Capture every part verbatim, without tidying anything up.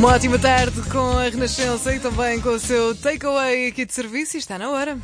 Uma ótima tarde com a Renascença e também com o seu takeaway aqui de serviço, e está na hora.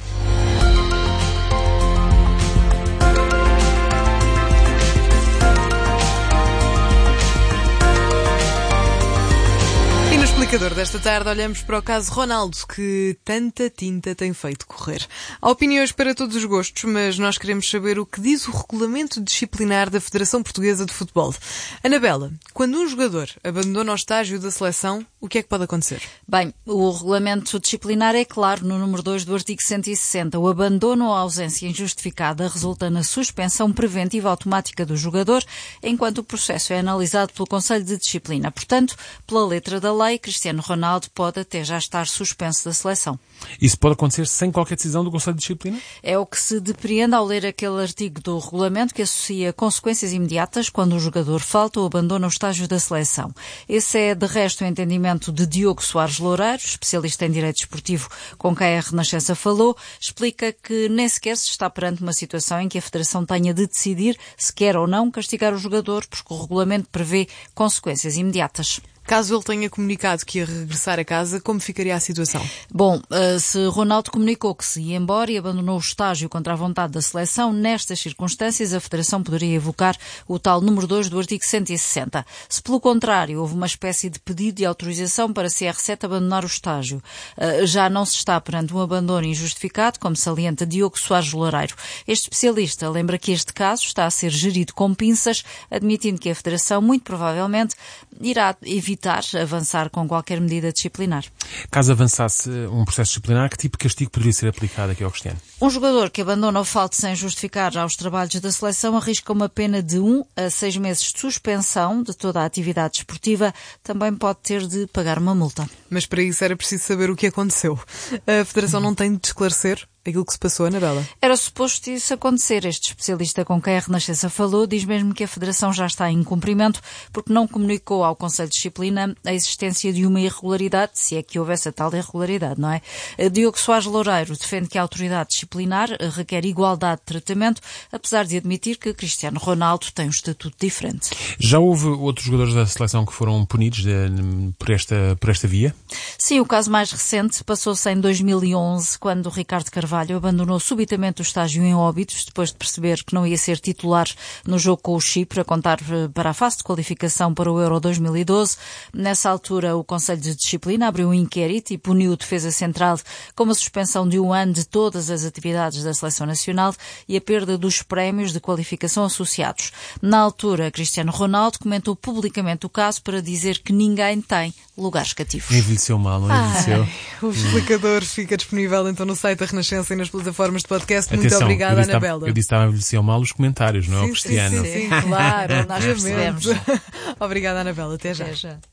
E no explicador desta tarde olhamos para o caso Ronaldo, que tanta tinta tem feito correr. Há opiniões para todos os gostos, mas nós queremos saber o que diz o regulamento disciplinar da Federação Portuguesa de Futebol. Anabela, quando um jogador abandona o estágio da seleção, o que é que pode acontecer? Bem, o regulamento disciplinar é claro no número dois do artigo cento e sessenta. O abandono ou ausência injustificada resulta na suspensão preventiva automática do jogador, enquanto o processo é analisado pelo Conselho de Disciplina. Portanto, pela letra da lei, Cristiano Ronaldo pode até já estar suspenso da seleção. Isso pode acontecer sem qualquer decisão do Conselho de Disciplina? É o que se depreende ao ler aquele artigo do regulamento que associa consequências imediatas quando o jogador falta ou abandona o estágio da seleção. Esse é, de resto, o entendimento de Diogo Soares Loureiro, especialista em direito esportivo com quem a Renascença falou. Explica que nem sequer se está perante uma situação em que a Federação tenha de decidir se quer ou não castigar o jogador, porque o regulamento prevê consequências imediatas. Caso ele tenha comunicado que ia regressar a casa, como ficaria a situação? Bom, se Ronaldo comunicou que se ia embora e abandonou o estágio contra a vontade da seleção, nestas circunstâncias a Federação poderia evocar o tal número dois do artigo cento e sessenta. Se, pelo contrário, houve uma espécie de pedido de autorização para a C R sete abandonar o estágio, já não se está perante um abandono injustificado, como salienta Diogo Soares Loureiro. Este especialista lembra que este caso está a ser gerido com pinças, admitindo que a Federação, muito provavelmente, irá evitar evitar avançar com qualquer medida disciplinar. Caso avançasse um processo disciplinar, que tipo de castigo poderia ser aplicado aqui ao Cristiano? Um jogador que abandona o falta sem justificar aos trabalhos da seleção arrisca uma pena de um a seis meses de suspensão de toda a atividade esportiva. Também pode ter de pagar uma multa. Mas para isso era preciso saber o que aconteceu. A Federação não tem de esclarecer aquilo que se passou, Anabela? Era suposto isso acontecer. Este especialista com quem a Renascença falou diz mesmo que a Federação já está em cumprimento porque não comunicou ao Conselho de Disciplina a existência de uma irregularidade, se é que houvesse a tal irregularidade, não é? Diogo Soares Loureiro defende que a autoridade disciplinar requer igualdade de tratamento, apesar de admitir que Cristiano Ronaldo tem um estatuto diferente. Já houve outros jogadores da seleção que foram punidos de, por, esta, por esta via? Sim, o caso mais recente passou-se em dois mil e onze, quando Ricardo Carvalho abandonou subitamente o estágio em Óbidos, depois de perceber que não ia ser titular no jogo com o Chipre, a contar para a fase de qualificação para o Euro dois mil e doze. Nessa altura, o Conselho de Disciplina abriu um inquérito e puniu o defesa central com uma suspensão de um ano de todas as atividades da Seleção Nacional e a perda dos prémios de qualificação associados. Na altura, Cristiano Ronaldo comentou publicamente o caso para dizer que ninguém tem lugares cativos. Envelheceu mal, não envelheceu? Ai, o explicador fica disponível então no site da Renascença e nas plataformas de podcast. Atenção, muito obrigada, eu disse, Anabela. Eu disse que estava a envelhecer mal os comentários, não é o Sim, Cristiano? sim, sim, sim, claro, nós percebemos. Obrigada, Anabela. Até já. Até já.